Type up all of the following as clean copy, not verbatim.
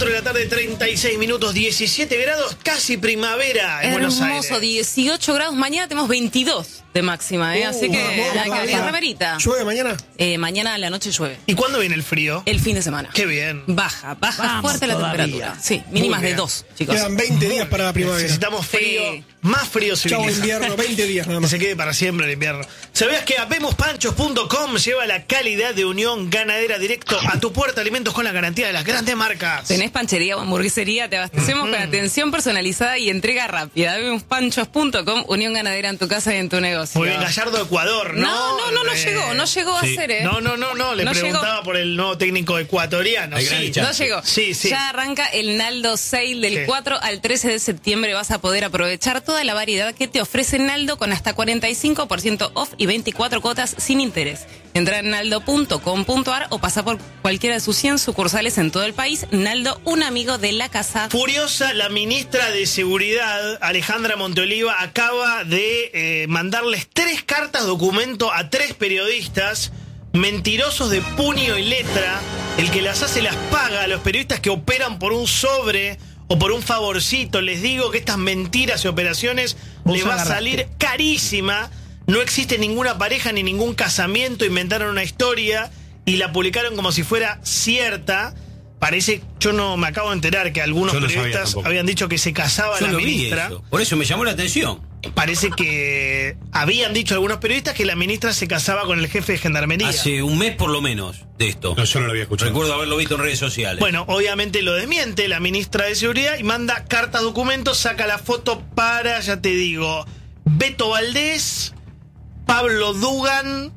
4 de la tarde, 36 minutos, 17 grados, casi primavera en Buenos Aires. Hermoso, 18 grados. Mañana tenemos 22 de máxima, así que hay que abrir remerita. ¿Llueve mañana? Mañana a la noche llueve. ¿Y cuándo viene el frío? El fin de semana. Qué bien. Baja Vamos fuerte la todavía. temperatura. Sí, mínimas de 2, chicos. Quedan 20 días para la primavera. Necesitamos frío, Sí. más frío Chau civilizado. invierno, 20 días nada Que más. se quede para siempre el invierno. ¿Sabías que habemospanchos.com lleva la calidad de Unión Ganadera directo a tu puerta? Alimentos con la garantía de las grandes marcas. Tenés panchería o hamburguesería, te abastecemos con atención personalizada y entrega rápida. Habemospanchos.com, Unión Ganadera en tu casa y en tu negocio. Muy bien, Gallardo, Ecuador, ¿no? No llegó a ser, No, le No preguntaba llegó. por el nuevo técnico ecuatoriano. Hay Sí. gran No chance. llegó. Sí. Ya arranca el Naldo Sale del Sí. 4 al 13 de septiembre. Vas a poder aprovechar toda la variedad que te ofrece Naldo con hasta 45% off y 24 cuotas sin interés. Entra en naldo.com.ar o pasa por cualquiera de sus 100 sucursales en todo el país. Naldo, un amigo de la casa. Furiosa, la ministra de Seguridad, Alejandra Monteoliva, acaba de mandarles 3 cartas documento a 3 periodistas, mentirosos de puño y letra. El que las hace las paga. A los periodistas que operan por un sobre o por un favorcito, les digo que estas mentiras y operaciones les va a salir carísima. No existe ninguna pareja ni ningún casamiento, inventaron una historia y la publicaron como si fuera cierta. Parece, yo no me acabo de enterar que algunos Yo no sabía periodistas tampoco. habían dicho que se casaba Yo la lo vi ministra. eso. Por eso me llamó la atención. Parece que habían dicho algunos periodistas que la ministra se casaba con el jefe de gendarmería. Hace un mes por lo menos de esto. No, yo no lo había escuchado. Recuerdo haberlo visto en redes sociales. Bueno, obviamente lo desmiente la ministra de Seguridad y manda cartas, documentos, saca la foto para, ya te digo, Beto Valdés, Pablo Dugan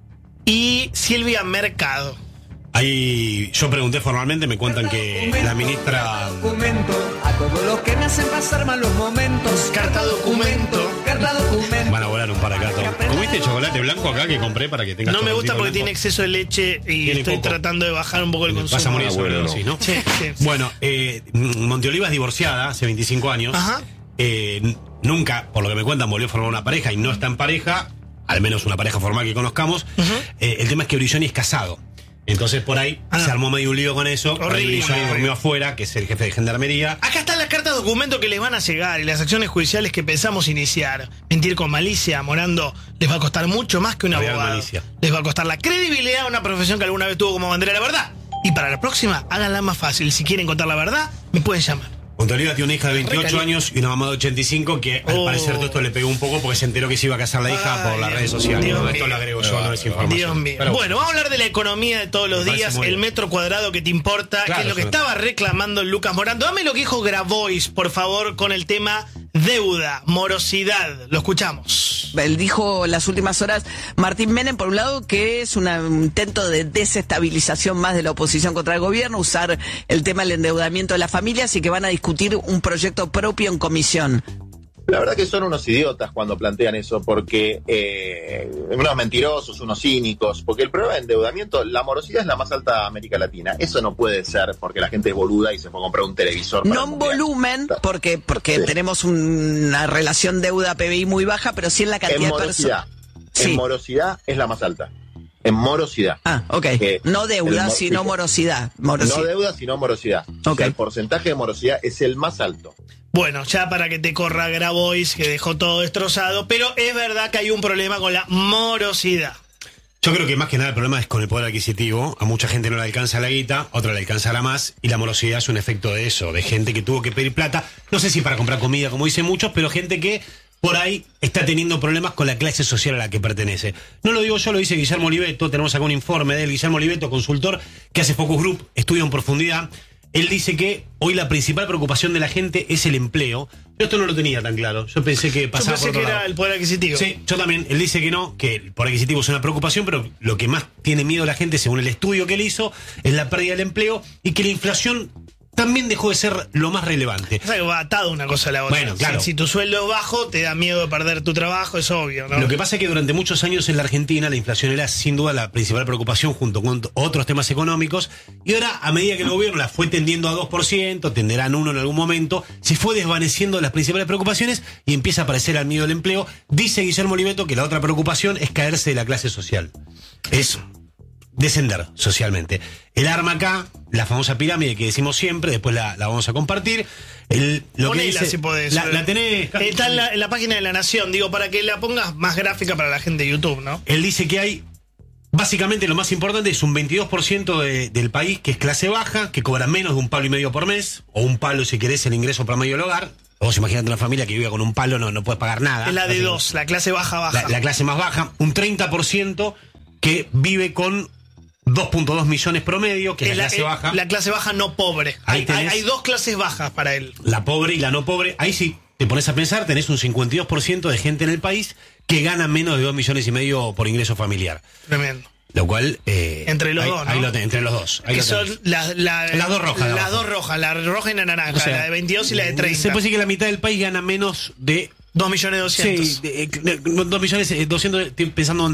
y Silvia Mercado. Ahí yo pregunté formalmente, me cuentan que la ministra... A todos los que me hacen pasar malos momentos. Carta documento. Carta documento. Van a volar un paracato. ¿Comiste chocolate blanco acá que compré para que tengas No me gusta porque tiene blanco? exceso de leche y Tiene estoy poco. tratando de bajar un poco el consumo. Vas a morir de sobredosis, ¿no? Sí. Bueno, Monteoliva es divorciada hace 25 años. Ajá. Nunca, por lo que me cuentan, volvió a formar una pareja y no está en pareja, al menos una pareja formal que conozcamos. El tema es que Brilloni es casado. Entonces por ahí se armó medio un lío con eso. Horrible. Brilloni durmió afuera, que es el jefe de gendarmería. Acá están las cartas de documento que les van a llegar y las acciones judiciales que pensamos iniciar. Mentir con malicia, Morando, les va a costar mucho más que un Había abogado. malicia. Les va a costar la credibilidad a una profesión que alguna vez tuvo como bandera la verdad. Y para la próxima, háganla más fácil. Si quieren contar la verdad, me pueden llamar. Monteoliva tiene una hija de 28 Recali- años y una mamá de 85 que al parecer todo esto le pegó un poco porque se enteró que se iba a casar la hija por las redes sociales. Dios Esto mío. lo agrego yo, no es información. Dios mío. Pero Bueno, vamos a hablar de la economía de todos los Me parece días, muy el bien. metro cuadrado que te importa, Claro, que es lo que eso. estaba reclamando Lucas Morando. Dame lo que dijo Grabois, por favor, con el tema deuda, morosidad. Lo escuchamos. Él dijo en las últimas horas, Martín Menem, por un lado, que es un intento de desestabilización más de la oposición contra el gobierno, usar el tema del endeudamiento de las familias y que van a discutir un proyecto propio en comisión. La verdad que son unos idiotas cuando plantean eso, porque unos mentirosos, unos cínicos, porque el problema de endeudamiento, la morosidad es la más alta de América Latina. Eso no puede ser porque la gente es boluda y se puede comprar un televisor. para No el en mundial. volumen, porque Sí. tenemos una relación deuda-PBI muy baja, pero sí en la En cantidad de morosidad. personas. Sí. En morosidad es la más alta. En morosidad. Ah, ok. No deuda, sino morosidad. No deuda, sino morosidad. O Ok. sea, el porcentaje de morosidad es el más alto. Bueno, ya para que te corra Grabois, que dejó todo destrozado, pero es verdad que hay un problema con la morosidad. yo creo que más que nada el problema es con el poder adquisitivo. A mucha gente no le alcanza la guita, a otra le alcanza la más, y la morosidad es un efecto de eso, de gente que tuvo que pedir plata, no sé si para comprar comida, como dicen muchos, pero gente que por ahí está teniendo problemas con la clase social a la que pertenece. No lo digo yo, lo dice Guillermo Oliveto, tenemos acá un informe de él, Guillermo Oliveto, consultor, que hace focus group, estudia en profundidad. Él dice que hoy la principal preocupación de la gente es el empleo. Yo esto no lo tenía tan claro. Yo pensé que Yo pasaba pensé por que otro era lado. el poder adquisitivo. Sí, yo también. Él dice que no, que el poder adquisitivo es una preocupación, pero lo que más tiene miedo la gente, según el estudio que él hizo, es la pérdida del empleo y que la inflación también dejó de ser lo más relevante. O sea, que va atado una cosa a la otra. Bueno, claro. Si tu sueldo es bajo, te da miedo de perder tu trabajo, es obvio, ¿no? Lo que pasa es que durante muchos años en la Argentina la inflación era sin duda la principal preocupación junto con otros temas económicos, y ahora a medida que el gobierno la fue tendiendo a 2%, tenderán 1% en algún momento, se fue desvaneciendo las principales preocupaciones y empieza a aparecer el miedo del empleo. Dice Guillermo Oliveto que la otra preocupación es caerse de la clase social. Es descender socialmente. El arma acá, la famosa pirámide que decimos siempre, después la vamos a compartir. Lo que Ponela dice, si podés. la tenés. Está en la página de La Nación, digo, para que la pongas más gráfica para la gente de YouTube, ¿no? Él dice que hay, básicamente lo más importante es un 22% del país que es clase baja, que cobra menos de $1,5 por mes, o $1 si querés el ingreso promedio del hogar. Vos imagínate una familia que vive con $1, no puedes pagar nada. Es la de 2, la clase baja. La clase más baja. Un 30% que vive con 2.2 millones promedio, que es la clase baja. La clase baja no pobre. Ahí Hay dos clases bajas para él. La pobre y la no pobre. Ahí sí, te pones a pensar, tenés un 52% de gente en el país que gana menos de 2,5 millones por ingreso familiar. Tremendo. Lo cual... entre los dos, ¿no? Entre los dos. Que son las dos rojas. Las dos rojas, la roja y la naranja, O sea, la de 22 y la de 30. Se puede decir que la mitad del país gana menos de... 2.200.000. Sí, 2.200.000, estoy pensando en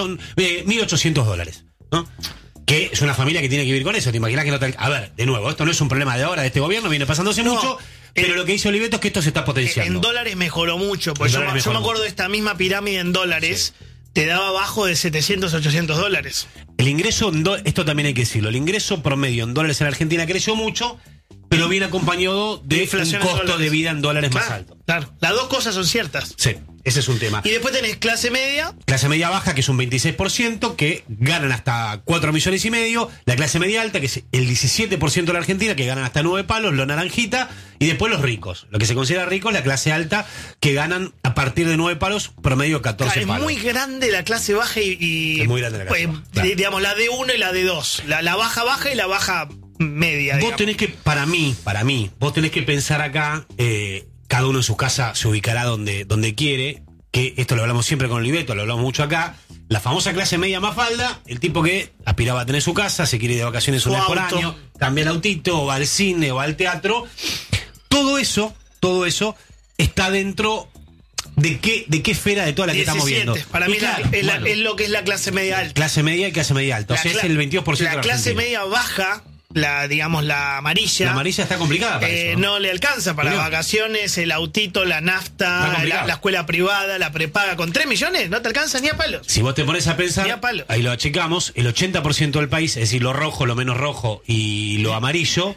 $1.800, ¿no? Que es una familia que tiene que vivir con eso. ¿Te imaginas que no te... A ver, de nuevo, esto no es un problema de ahora de este gobierno, viene pasándose mucho, pero lo que dice Oliveto es que esto se está potenciando. En dólares mejoró mucho, porque yo me acuerdo de esta misma pirámide en dólares, te daba abajo de $700, $800. El ingreso, esto también hay que decirlo, el ingreso promedio en dólares en Argentina creció mucho, pero viene acompañado de inflación un en costo dólares. de vida en dólares más alto. Claro, las dos cosas son ciertas. Sí, ese es un tema. Y después tenés clase media. Clase media baja, que es un 26%, que ganan hasta 4,5 millones. La clase media alta, que es el 17% de la Argentina, que ganan hasta 9 palos, lo naranjita. Y después los ricos. Lo que se considera ricos, la clase alta, que ganan a partir de 9 palos, promedio 14 palos. Es muy grande la clase baja y es muy grande la clase baja, claro. Digamos, la D1 y la D2. La baja y la baja media. Vos digamos. tenés que, para mí, vos tenés que pensar acá, cada uno en su casa se ubicará donde quiere, que esto lo hablamos siempre con Oliveto, lo hablamos mucho acá, la famosa clase media Mafalda, el tipo que aspiraba a tener su casa, se quiere ir de vacaciones una vez por año, cambia el autito, o va al cine, o va al teatro, todo eso está dentro de qué esfera de toda la que estamos viendo. Para mí es lo que es la clase media alta. Clase media y clase media alta, o sea, es el 22% de la clase Argentina. media baja, la amarilla. La amarilla está complicada para eso, no le alcanza para vacaciones, el autito, la nafta, la escuela privada, la prepaga. Con 3 millones no te alcanza ni a palos. Si vos te pones a pensar, ahí lo achicamos, el 80% del país, es decir, lo rojo, lo menos rojo y lo amarillo,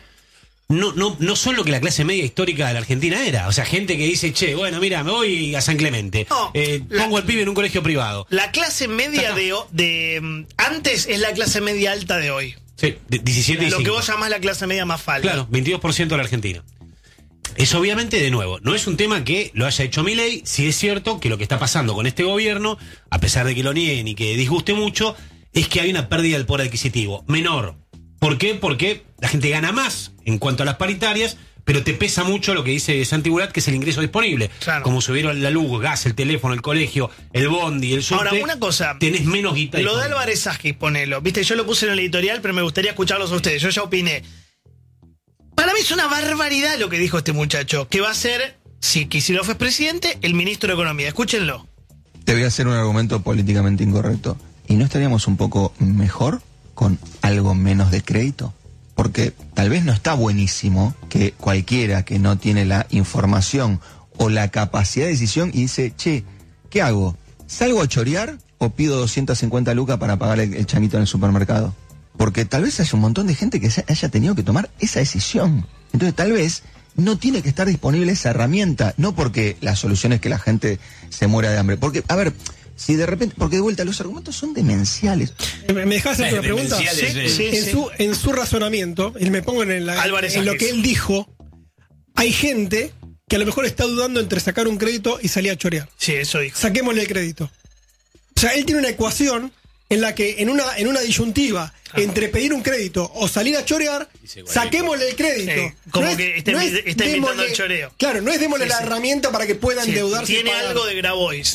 no son lo que la clase media histórica de la Argentina era. O sea, gente que dice, che, bueno, mira, me voy a San Clemente, pongo al pibe en un colegio privado. La clase media de antes es la clase media alta de hoy. Sí, 17 y lo 5. que vos llamás la clase media más falta. Claro, 22% de la Argentina. Es obviamente, de nuevo, no es un tema que lo haya hecho Milei. Sí es cierto que lo que está pasando con este gobierno, a pesar de que lo nieguen y que disguste mucho, es que hay una pérdida del poder adquisitivo menor. ¿Por qué? Porque la gente gana más en cuanto a las paritarias, pero te pesa mucho lo que dice Santi Bulat, que es el ingreso disponible. Claro. Como subieron la luz, gas, el teléfono, el colegio, el bondi, el subte. Ahora, una cosa. Tenés menos guita. Lo de Álvarez Agis, ponelo. Viste, yo lo puse en el editorial, pero me gustaría escucharlos a ustedes. Yo ya opiné. Para mí es una barbaridad lo que dijo este muchacho, que va a ser, si Kicillof es presidente, el ministro de Economía. Escúchenlo. Te voy a hacer un argumento políticamente incorrecto. ¿Y no estaríamos un poco mejor con algo menos de crédito? Porque tal vez no está buenísimo que cualquiera que no tiene la información o la capacidad de decisión y dice, che, ¿qué hago? ¿Salgo a chorear o pido 250 lucas para pagar el changuito en el supermercado? Porque tal vez haya un montón de gente que haya tenido que tomar esa decisión. Entonces tal vez no tiene que estar disponible esa herramienta, no porque la solución es que la gente se muera de hambre. Porque, a ver, si de repente, porque de vuelta los argumentos son demenciales. ¿Me dejas hacer una pregunta? Sí. En su razonamiento, y me pongo en lo que él dijo, hay gente que a lo mejor está dudando entre sacar un crédito y salir a chorear. Sí, eso dijo. Saquémosle el crédito. O sea, él tiene una ecuación en la que en una disyuntiva entre pedir un crédito o salir a chorear, saquémosle el crédito. Sí, como que está invitando el choreo. Claro, no es démosle la herramienta para que pueda endeudarse. Tiene algo de Grabois,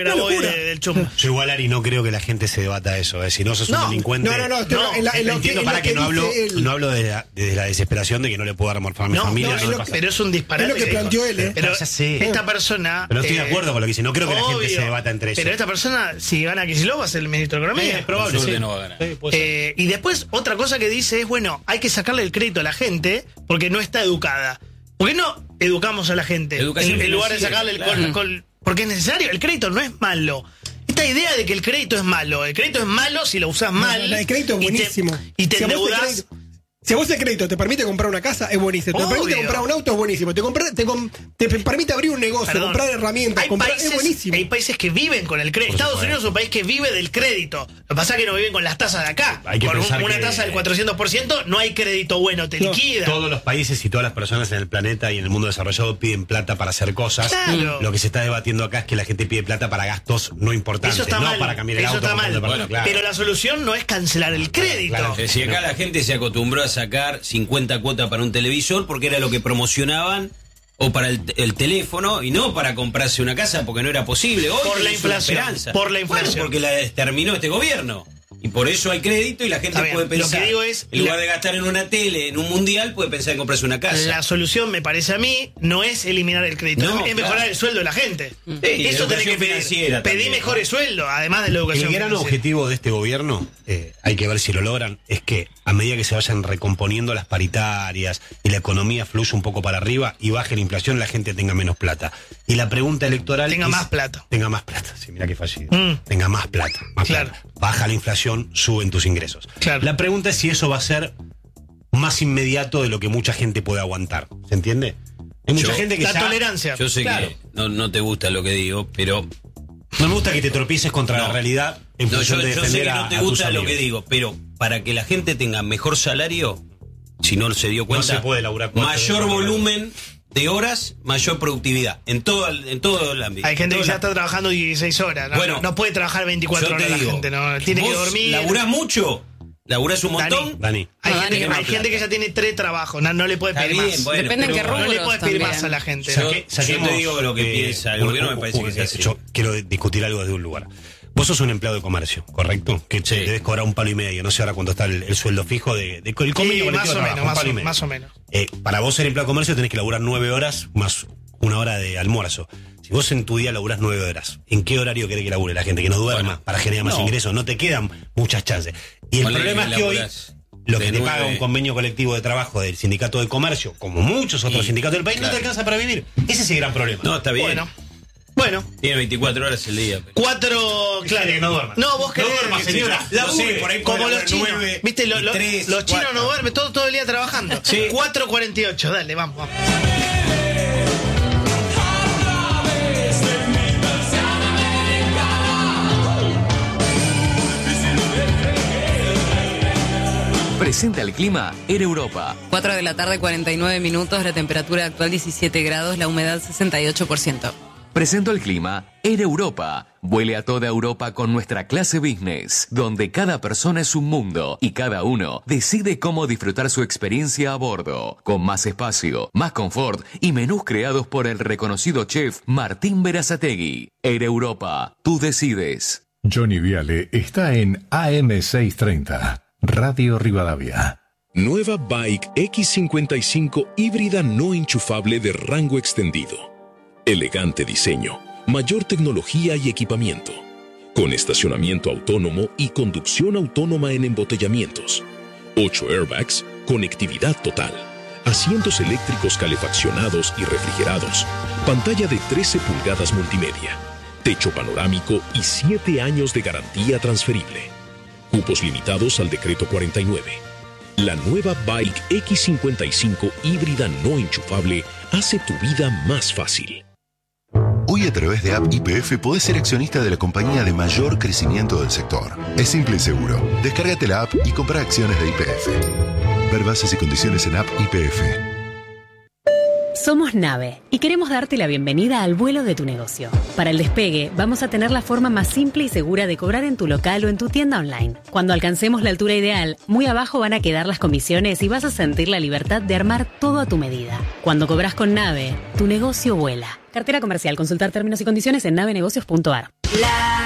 del chumbo. Yo igual, Ari, no creo que la gente se debata eso. Si no sos un delincuente. No, entiendo para que no hablo desde la desesperación de que no le puedo dar morfar a mi familia. Pero es un disparate. Es lo que planteó él, Pero esta persona. Pero no estoy de acuerdo con lo que dice. No creo que la gente se debata entre ellos. Pero esta persona, si gana Kicillof, va a ser el ministro de Economía. Es probable. Sí. No va a ganar. Y después, otra cosa que dice es, bueno, hay que sacarle el crédito a la gente porque no está educada. ¿Por qué no educamos a la gente? En lugar de sacarle porque es necesario. El crédito no es malo. Esta idea de que el crédito es malo. El crédito es malo si lo usas mal. El crédito es buenísimo. Y te endeudás. Si a vos el crédito te permite comprar una casa, es buenísimo. Te Obvio. permite comprar un auto, es buenísimo. Te permite abrir un negocio, Perdón. comprar herramientas, es buenísimo. Hay países que viven con el crédito. Estados Unidos es un país que vive del crédito. Lo que pasa es que no viven con las tasas de acá. Hay que Con pensar una que- tasa del 400% no hay crédito bueno, te liquida. Todos los países y todas las personas en el planeta y en el mundo desarrollado piden plata para hacer cosas. Claro. Lo que se está debatiendo acá es que la gente pide plata para gastos no importantes, Eso está no mal. para cambiar el Eso auto. está mal. comprarte para- claro. Pero la solución no es cancelar el crédito. Claro. Si acá la gente se acostumbró a sacar 50 cuotas para un televisor porque era lo que promocionaban, o para el teléfono, y no para comprarse una casa porque no era posible. Hoy Por la tenés una inflación, esperanza. por la inflación. Bueno, porque la determinó este gobierno. Y por eso hay crédito y la gente Está bien. puede pensar. Lo que digo es, en lugar de gastar en una tele, en un mundial, puede pensar en comprarse una casa. La solución, me parece a mí, no es eliminar el crédito, No, es mejorar claro. el sueldo de la gente. y Eso la tenés que educación pedir. financiera Pedí también, mejores sueldos, además de la El educación gran financiera. objetivo de este gobierno, hay que ver si lo logran, es que a medida que se vayan recomponiendo las paritarias y la economía fluya un poco para arriba y baje la inflación, la gente tenga menos plata. Y la pregunta electoral Tenga es, más plata. Tenga más plata, sí, mira qué fallido. Mm. Tenga más plata, más Claro. plata. Baja la inflación, suben tus ingresos. Claro. La pregunta es si eso va a ser más inmediato de lo que mucha gente puede aguantar. ¿Se entiende? Hay mucha gente que La ya- tolerancia. Yo sé Claro. que no te gusta lo que digo, pero No me gusta que te tropieces contra la realidad en no, función de yo sé defender que no te a tus gusta lo amigos. que digo, pero para que la gente tenga mejor salario, si no se dio cuenta, se puede laburar cuatro mayor horas. volumen de horas, mayor productividad en todo el ámbito. Hay gente En que todo ya está trabajando 16 horas. ¿no? Bueno, no puede trabajar 24 yo te horas la digo, gente, ¿no? Tiene que vos dormir. laburás mucho, laburás un montón. Dani. Hay, No, gente, Dani, que, no hay gente que ya tiene 3 trabajos, no le puede Está pedir bien, más. bueno, Depende en qué pero- No le rubros puedes pedir también. más a la gente. Yo- ¿no? yo te digo lo que piensa el gobierno, me parece que es así. Yo quiero discutir algo desde un lugar. Vos sos un empleado de comercio, ¿correcto? Que Sí. debes cobrar un palo y medio. No sé ahora cuánto está el sueldo fijo el convenio Sí, colectivo más de o trabajo, menos, un palo y medio. más o menos. Para vos ser empleado de comercio tenés que laburar 9 horas más una hora de almuerzo. Si vos en tu día laburás 9 horas, ¿en qué horario querés que labure la gente? Que no duerma Bueno, para generar más no. ingresos. No te quedan muchas chances. Y el Ponele problema que es que hoy laburás lo que de te paga 9. un convenio colectivo de trabajo del sindicato de comercio, como muchos otros Sí, sindicatos del país, no claro. te alcanza para vivir. Ese es el gran problema. No, está bien. Bueno, Tiene 24 horas el día. 4, claro. que no duerma. No, vos querés. duerma, señora. Labure, No sé, por ahí como puede los haber chinos. 9 ¿Viste? y 3, los chinos 4. no duermen todo el día trabajando. 4:48, dale, vamos. Presenta el clima Air Europa. 4 de la tarde, 49 minutos, la temperatura actual 17 grados, la humedad 68%. Presento el clima Air Europa. Vuele a toda Europa con nuestra clase business, donde cada persona es un mundo y cada uno decide cómo disfrutar su experiencia a bordo, con más espacio, más confort y menús creados por el reconocido chef Martín Berazategui. Air Europa, tú decides. Johnny Viale está en AM630, Radio Rivadavia. Nueva Bike X55 híbrida no enchufable de rango extendido. Elegante diseño, mayor tecnología y equipamiento. Con estacionamiento autónomo y conducción autónoma en embotellamientos. 8 airbags, conectividad total. Asientos eléctricos calefaccionados y refrigerados. Pantalla de 13 pulgadas multimedia. Techo panorámico y 7 años de garantía transferible. Cupos limitados al decreto 49. La nueva Bike X55 híbrida no enchufable hace tu vida más fácil. Hoy a través de App YPF podés ser accionista de la compañía de mayor crecimiento del sector. Es simple y seguro. Descárgate la app y compra acciones de YPF. Ver bases y condiciones en App YPF. Somos Nave y queremos darte la bienvenida al vuelo de tu negocio. Para el despegue, vamos a tener la forma más simple y segura de cobrar en tu local o en tu tienda online. Cuando alcancemos la altura ideal, muy abajo van a quedar las comisiones y vas a sentir la libertad de armar todo a tu medida. Cuando cobras con Nave, tu negocio vuela. Cartera comercial. Consultar términos y condiciones en navenegocios.ar.